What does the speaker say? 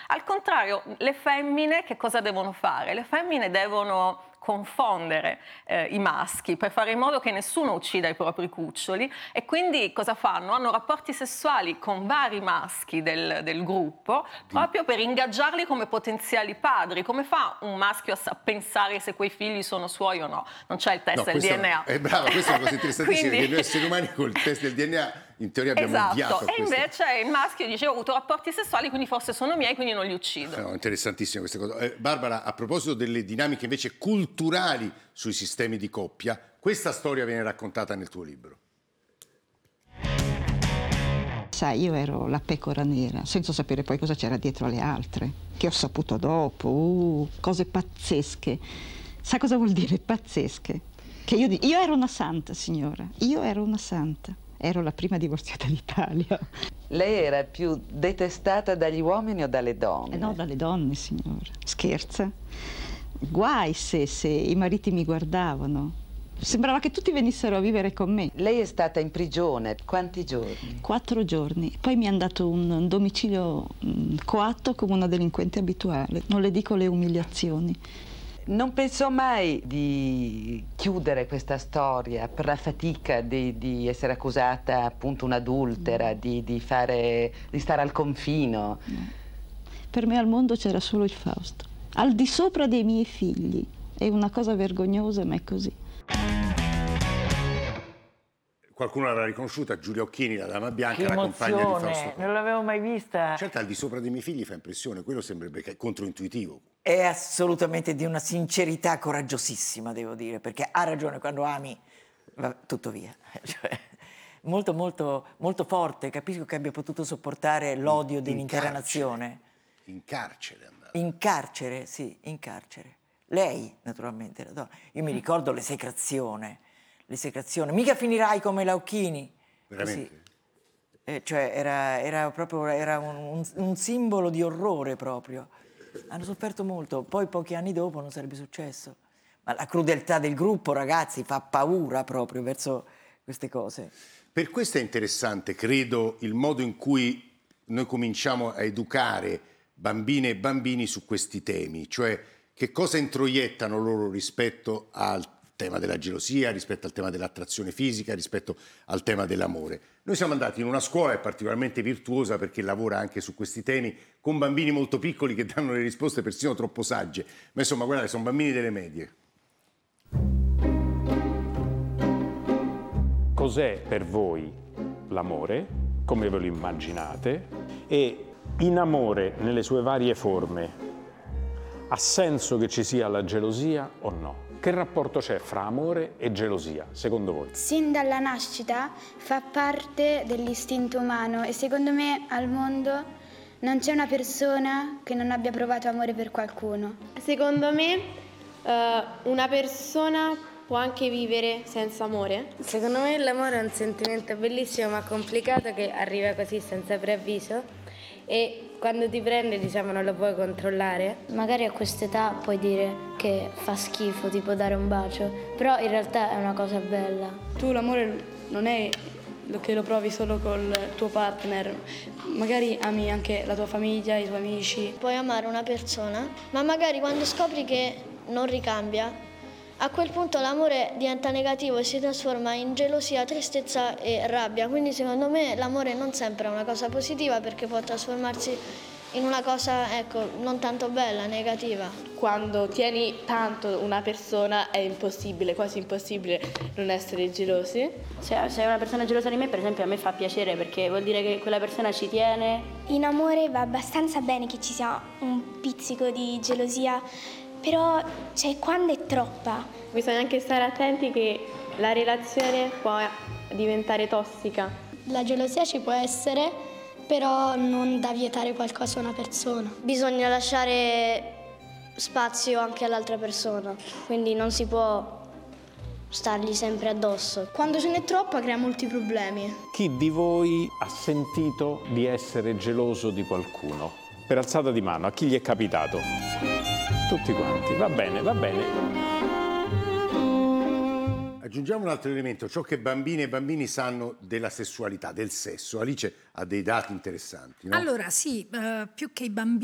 Al contrario, le femmine che cosa devono fare? Le femmine devono confondere i maschi per fare in modo che nessuno uccida i propri cuccioli, e quindi cosa fanno? Hanno rapporti sessuali con vari maschi del gruppo, proprio per ingaggiarli come potenziali padri. Come fa un maschio a pensare se quei figli sono suoi o no? Non c'è il test del DNA. È brava, questa è una cosa interessantissima, perché noi esseri umani con il test del DNA in teoria abbiamo ovviato a questo. E invece il maschio dice: ho avuto rapporti sessuali, quindi forse sono miei, quindi non li uccido. No, interessantissima questa cosa. Barbara, a proposito delle dinamiche invece culturali sui sistemi di coppia, questa storia viene raccontata nel tuo libro. Sai, io ero la pecora nera, senza sapere poi cosa c'era dietro alle altre, che ho saputo dopo, cose pazzesche. Sa cosa vuol dire pazzesche? Che io ero una santa, signora, io ero una santa. Ero la prima divorziata d'Italia. Lei era più detestata dagli uomini o dalle donne? No, dalle donne, signora. Scherza? Guai se i mariti mi guardavano. Sembrava che tutti venissero a vivere con me. Lei è stata in prigione quanti giorni? 4 giorni. Poi mi hanno dato un domicilio coatto come una delinquente abituale. Non le dico le umiliazioni. Non pensò mai di chiudere questa storia per la fatica di essere accusata appunto un'adultera, di stare al confino? No. Per me al mondo c'era solo il Fausto, al di sopra dei miei figli. È una cosa vergognosa, ma è così. Qualcuno l'avrà riconosciuta, Giulia Occhini, la dama bianca, che la compagna di Fausto. Non l'avevo mai vista. Certo, al di sopra dei miei figli fa impressione, quello sembrerebbe che è controintuitivo. È assolutamente di una sincerità coraggiosissima, devo dire, perché ha ragione, quando ami va tutto via. Cioè, molto, molto, molto forte. Capisco che abbia potuto sopportare l'odio dell'intera nazione. In carcere andava. In carcere, sì, in carcere. Lei, naturalmente, la donna. Io mi ricordo l'esecrazione. Mica finirai come Lauchini. Veramente? Cioè era proprio un simbolo di orrore proprio. Hanno sofferto molto, poi pochi anni dopo non sarebbe successo. Ma la crudeltà del gruppo, ragazzi, fa paura proprio verso queste cose. Per questo è interessante, credo, il modo in cui noi cominciamo a educare bambine e bambini su questi temi, cioè che cosa introiettano loro rispetto al tema della gelosia, rispetto al tema dell'attrazione fisica, rispetto al tema dell'amore. Noi siamo andati in una scuola che è particolarmente virtuosa perché lavora anche su questi temi, con bambini molto piccoli che danno le risposte persino troppo sagge, ma insomma guardate, sono bambini delle medie. Cos'è per voi l'amore? Come ve lo immaginate? E in amore, nelle sue varie forme, ha senso che ci sia la gelosia o no? Che rapporto c'è fra amore e gelosia, secondo voi? Sin dalla nascita fa parte dell'istinto umano e secondo me al mondo non c'è una persona che non abbia provato amore per qualcuno. Secondo me una persona può anche vivere senza amore. Secondo me l'amore è un sentimento bellissimo ma complicato che arriva così senza preavviso e quando ti prende, diciamo, non lo puoi controllare. Magari a quest'età puoi dire che fa schifo, tipo dare un bacio, però in realtà è una cosa bella. Tu l'amore non è che lo provi solo col tuo partner, magari ami anche la tua famiglia, i tuoi amici. Puoi amare una persona, ma magari quando scopri che non ricambia, a quel punto l'amore diventa negativo e si trasforma in gelosia, tristezza e rabbia. Quindi secondo me l'amore non sempre è una cosa positiva perché può trasformarsi in una cosa, ecco, non tanto bella, negativa. Quando tieni tanto una persona è impossibile, quasi impossibile non essere gelosi. Se una persona è gelosa di me, per esempio, a me fa piacere perché vuol dire che quella persona ci tiene. In amore va abbastanza bene che ci sia un pizzico di gelosia, però quando è troppa. Bisogna anche stare attenti che la relazione può diventare tossica. La gelosia ci può essere, però non da vietare qualcosa a una persona. Bisogna lasciare spazio anche all'altra persona, quindi non si può stargli sempre addosso. Quando ce n'è troppa crea molti problemi. Chi di voi ha sentito di essere geloso di qualcuno? Per alzata di mano, a chi gli è capitato? Tutti quanti, va bene, va bene. Aggiungiamo un altro elemento, ciò che bambine e bambini sanno della sessualità, del sesso. Alice ha dei dati interessanti, no? Allora sì, più che i bambini